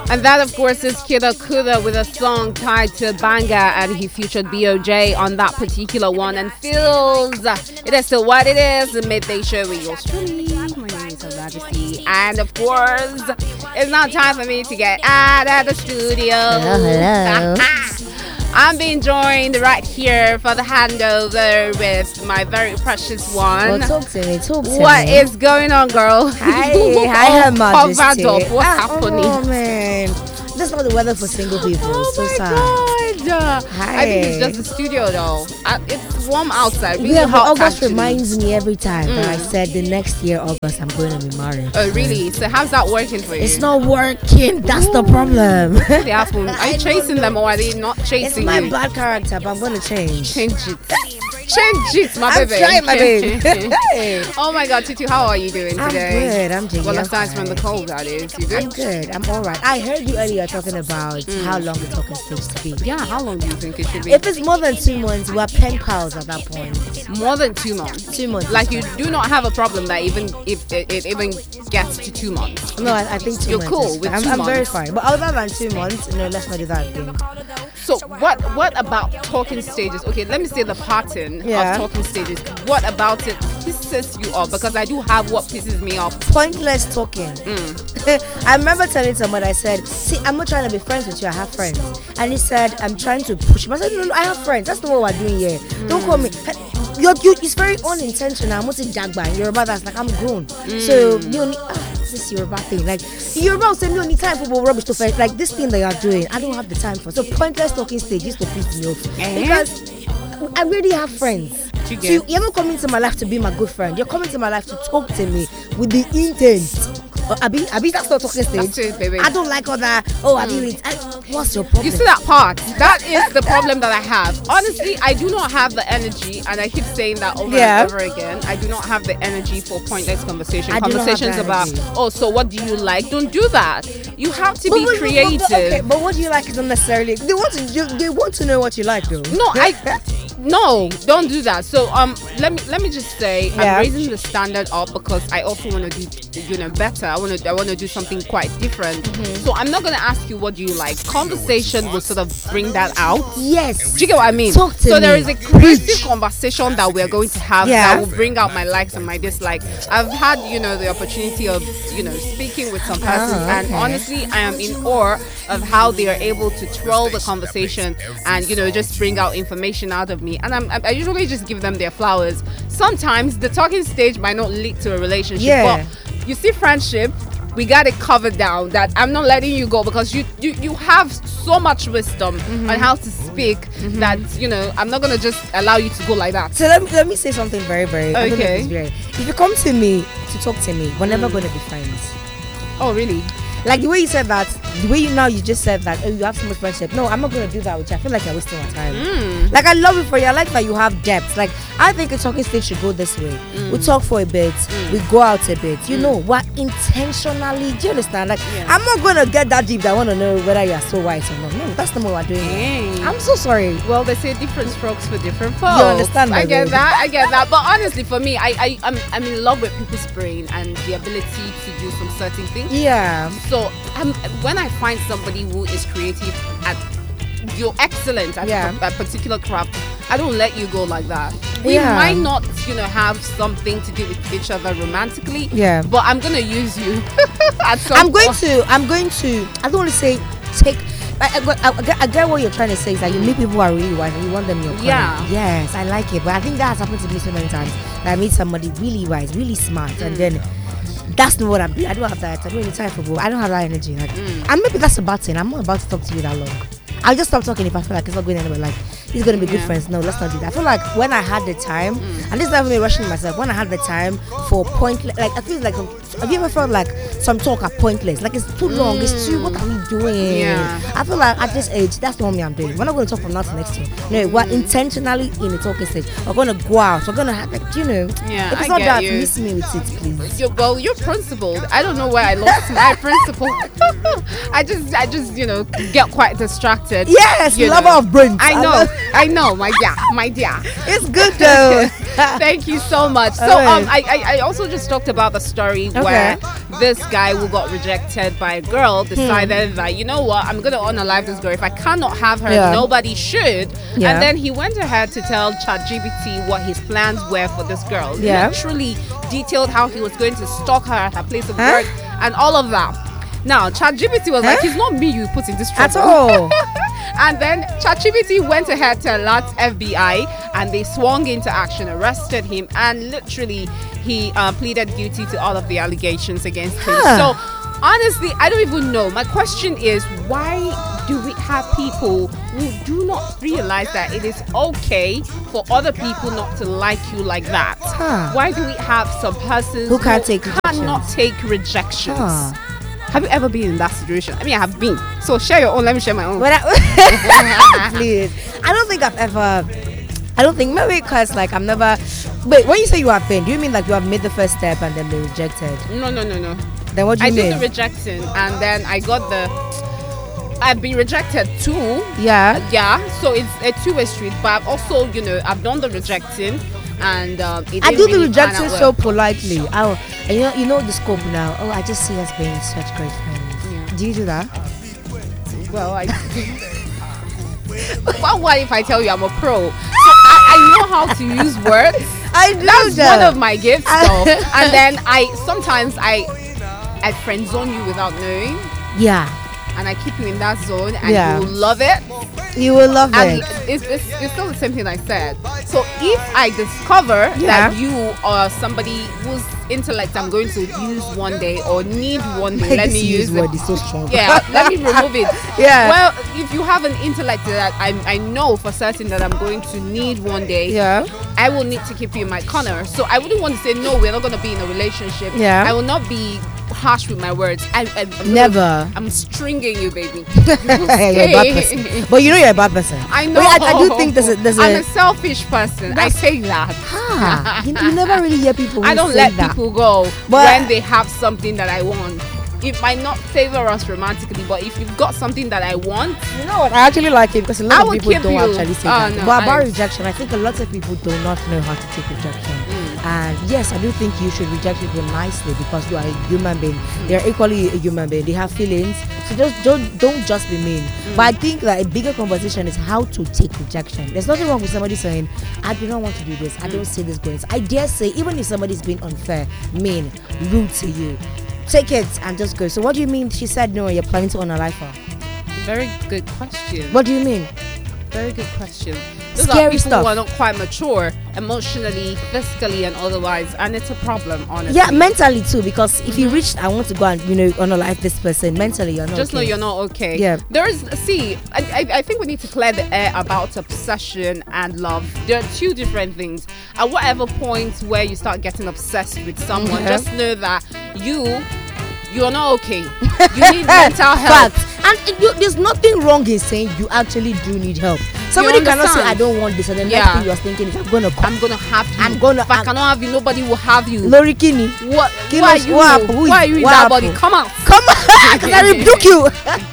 And that, of course, is Kida Kuda with a song tied to Banga, and he featured BOJ on that particular one. And feels it is still what it is. The midday show with yours truly. My name is Her Majesty, and of course, it's now time for me to get out of the studio. Hello. I'm being joined right here for the handover with my very precious one. Well, talk to me. What is going on, girl? Hi, Her Majesty. Covered up. What's happening? Oh, man. That's not the weather for single people. Oh so my sad. God. Hi. I think it's just the studio though. It's warm outside. Really Yeah, but hot, August actually. reminds me every time that I said the next year, August, I'm going to be married. Oh really? So how's that working for you? It's not working. That's the problem. They happen. Are you chasing them or are they not It's chasing my you? bad character, but I'm going to change. Change it. Change it, my I'm baby. trying, my baby. Oh my God, Tutu, how are you doing I'm today? good. I'm Jiggy. Well, I'm aside from the fine. cold, that is. You I'm good? good. I'm all right. I heard you earlier talking about how long the talking stage to be. Yeah. How long do you think it should be? If it's more than 2 months, we're pen pals at that point. More than 2 months. 2 months. Like you do not have a problem that even if it even gets to 2 months. No, I think 2 You're months. cool is with fine. 2 I'm very months. fine. But other than 2 months, no, let's not do that again. So what about talking stages? Okay, let me say the pattern Yeah. of talking stages. What about it pisses you off? Because I do have what pisses me off. Pointless talking. I remember telling someone, I said, see, I'm not trying to be friends with you, I have friends. And he said, I'm trying to push him. I said, no, I have friends. That's not what we're doing here. Don't call me. It's very unintentional. I'm not saying Jagba in Yoruba, that's like I'm grown. So you only this Yoruba thing. Like Yoruba will say you need time for rubbish to fight. Like this thing that you're doing, I don't have the time for. So pointless talking stage used to piss me off. Because I really have friends. You So you're not coming to my life to be my good friend. You're coming to my life to talk to me with the intent. Abi, that's not talking stage. That's it, baby. I don't like all that. Oh, what's your problem? You see that part? That is the problem that I have. Honestly, I do not have the energy, and I keep saying that over and over again. I do not have the energy for pointless conversation. I do not have Conversations the about, energy. oh, so what do you like? Don't do that. You have to be creative. Okay, but what do you like isn't necessarily. They want to know what you like, though. No, don't do that. So let me just say Yeah. I'm raising the standard up because I also want to do better. I want to do something quite different. So I'm not gonna ask you what do you like. Conversation will sort of bring that out. Yes. Do you get what I mean? Talk to so me. there is a creative conversation that we're going to have Yeah. that will bring out my likes and my dislikes. I've had the opportunity of speaking with some persons, and honestly I am in awe of how they are able to twirl the conversation and just bring out information out of me. And I usually just give them their flowers. Sometimes the talking stage might not lead to a relationship, Yeah. but you see friendship, we got it covered down that I'm not letting you go because you have so much wisdom on how to speak that I'm not gonna just allow you to go like that. So let me say something very, very. I don't know if it's Okay. if you come to me to talk to me, we're never going to be friends. Oh really? Like the way you said that, the way you just said that, oh, you have so much friendship. No, I'm not going to do that with you. I feel like you're wasting my time. Like, I love it for you. I like that you have depth. Like, I think a talking stage should go this way. We talk for a bit. We go out a bit. We're intentionally, do you understand? Like, I'm not going to get that deep that I want to know whether you're so white or not. No, that's not what we're doing. Hey. I'm so sorry. Well, they say different strokes for different folks. You understand, my I get babe. that. I get that. But honestly, for me, I'm in love with people's brain and the ability to do some certain things. Yeah. So when I find somebody who is creative at you're excellent at a particular craft, I don't let you go like that. We might not, have something to do with each other romantically. Yeah. But I'm gonna use you at some I'm going point. to. I don't want to say take. I get what you're trying to say is that you meet people who are really wise and you want them in your corner. Yeah. Yes, I like it. But I think that has happened to me so many times. That I meet somebody really wise, really smart, and then that's not what I'm doing. I don't have that. I don't have time for both. I don't have that energy. Like, and maybe that's a bad thing. I'm not about to talk to you that long. I'll just stop talking if I feel like it's not going anywhere. Like, it's going to be good friends. No, let's not do that. I feel like when I had the time, and this is not even me rushing myself, when I had the time for pointless, like, I feel like, have you ever felt like some talk are pointless? Like, it's too long, it's too, what are we doing? Yeah. I feel like at this age, that's not me I'm doing. We're not going to talk from now to next year. No, we're intentionally in a talking stage. We're going to go out. We're going to have, like, Yeah, if it's I not get that, you. miss me with it, please. You're principled. I don't know where I lost my principle. I just get quite distracted. talented. Yes, you lover know. of brains. I know, my dear. It's good though. Thank you so much. So I also just talked about the story where this guy who got rejected by a girl decided that, you know what, I'm gonna unalive this girl. If I cannot have her, nobody should. And then he went ahead to tell ChatGPT what his plans were for this girl. Literally detailed how he was going to stalk her at her place of work and all of that. Now ChatGPT was like, it's not me you put in this trouble at all. And then ChatGPT went ahead to alert FBI, and they swung into action, arrested him, and literally he pleaded guilty to all of the allegations against him. So honestly, I don't even know. My question is, why do we have people who do not realize that it is okay for other people not to like you like that? Why do we have some persons who cannot take rejections? Have you ever been in that situation? I mean, I have been. So share your own. Let me share my own. Please. I don't think maybe because like I'm never. Wait, when you say you have been, do you mean like you have made the first step and then been rejected? No. Then what do you mean? I did the rejecting and then I've been rejected too. Yeah. So it's a two-way street. But I've also, I've done the rejecting. And I do the rejection so politely. You know the scope now. Oh, I just see us being such great friends. Yeah. Do you do that? Well, I what if I tell you I'm a pro? So I know how to use words. I do. That's one of my gifts, though. And then sometimes I friend zone you without knowing. Yeah. And I keep you in that zone, and you will love it. You will love it. It's still the same thing I said. So if I discover that you are somebody whose intellect I'm going to use one day or need one day, let me use it. Is so strong. Yeah, let me remove it. Yeah. Well, if you have an intellect that I know for certain that I'm going to need one day, I will need to keep you in my corner. So I wouldn't want to say no, we're not going to be in a relationship. Yeah. I will not be harsh with my words. I'm stringing you, baby. You're a bad person. But you know you're a bad person. I know. I do think there's I'm a selfish person. I say that. You never really hear people who I don't say let that. people go when they have something that I want. It might not favor us romantically, but if you've got something that I want, you know what? I actually like it because a lot of people don't actually say that. No, but about rejection, I think a lot of people do not know how to take rejection. And yes, I do think you should reject people nicely because you are a human being. They are equally a human being. They have feelings. So just don't just be mean. But I think that a bigger conversation is how to take rejection. There's nothing wrong with somebody saying, I do not want to do this. I don't see this going. I dare say, even if somebody's being unfair, mean, rude to you, take it and just go. So what do you mean? She said no, you're planning to unalive her. Very good question. What do you mean? Very good question. Those Scary are people stuff. who are not quite mature emotionally, physically, and otherwise, and it's a problem, honestly. Yeah, mentally too. Because if you reach, I want to go and unalive this person. Mentally, you're not. Just okay. know you're not okay. Yeah. There is. See, I think we need to clear the air about obsession and love. There are two different things. At whatever point where you start getting obsessed with someone, just know that you're not okay. You need mental health. Fact. And there's nothing wrong in saying you actually do need help. Somebody cannot say I don't want this, and then next thing you're thinking is I'm gonna have you. If I cannot have you, nobody will have you. Lori Kini. Why are you in that body? Come out. Because I rebuke you.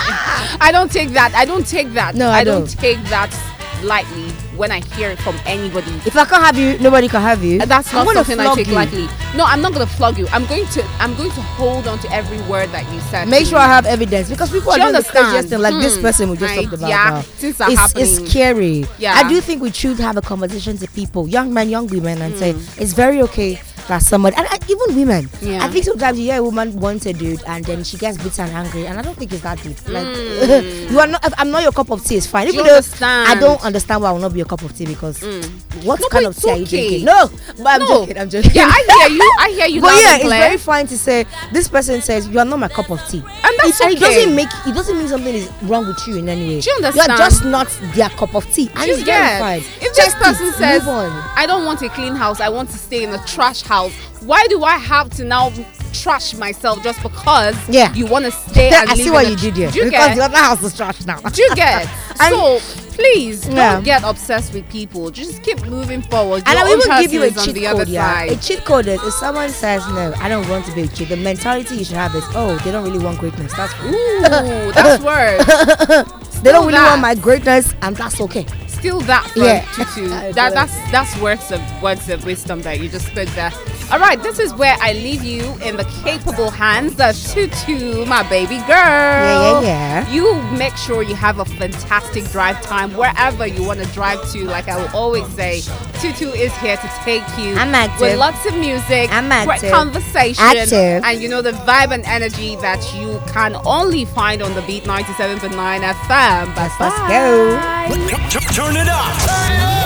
I don't take that. No, I don't take that lightly when I hear it from anybody. If I can't have you, nobody can have you. That's not something I take lightly. No, I'm not gonna flog you. I'm going to hold on to every word that you said. Make sure I have evidence because people are doing the craziest thing, like this person we just talked about. Yeah, things are happening. It's scary. Yeah. I do think we should have a conversation to people, young men, young women, and say it's very okay that somebody, and even women. Yeah. I think sometimes you hear a woman wants a dude and then she gets bitter and angry, and I don't think it's that deep. Like you are not. I'm not your cup of tea. It's fine. Even though I don't understand why I will not be your cup of tea because what kind of tea are you drinking? No, but I'm joking. Yeah, I hear you. But yeah, it's very fine to say this person says you are not my cup of tea, and that's okay. It doesn't mean something is wrong with you in any way. Do you understand? You're just not their cup of tea, and it's very fine. If this person says I don't want a clean house, I want to stay in a trash house, why do I have to now trash myself just because you want to stay and I live see what you did here. Because the other house is trash now. Do you get? So please don't get obsessed with people. Just keep moving forward. And I will even give you a cheat code. A cheat code is if someone says no, I don't want to be a cheat. The mentality you should have is they don't really want greatness. That's that's word. They don't really want my greatness, and that's okay. Still that from Tutu. That's words of wisdom that you just spoke there. All right, this is where I leave you in the capable hands of Tutu, my baby girl. Yeah. You make sure you have a fantastic drive time wherever you want to drive to. Like I will always say, Tutu is here to take you. I'm active. With lots of music, I'm active. great conversation, active. And you know the vibe and energy that you can only find on the Beat 97.9 FM. Let's go. Turn it up.